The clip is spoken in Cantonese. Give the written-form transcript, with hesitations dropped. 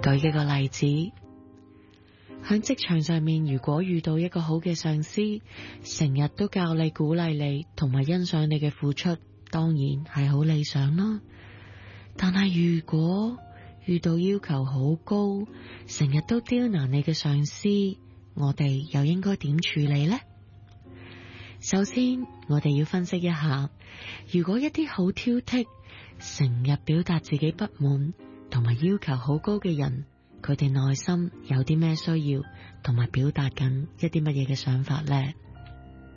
舉幾個例子，喺職場上面，如果遇到一個好嘅上司，成日都教你、鼓勵你同埋欣賞你嘅付出，當然係好理想啦。但係如果遇到要求好高，成日都刁難你嘅上司，我哋又應該點處理呢？首先，我哋要分析一下，如果一啲好挑剔、成日表達自己不滿同埋要求好高嘅人，佢哋內心有啲咩需要，同埋表達緊一啲乜嘢嘅想法呢？